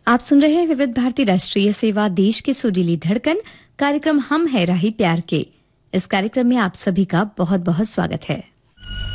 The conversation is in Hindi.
आप सुन रहे हैं विविध भारती राष्ट्रीय सेवा, देश की सुरीली धड़कन। कार्यक्रम हम है राही प्यार के। इस कार्यक्रम में आप सभी का बहुत बहुत स्वागत है।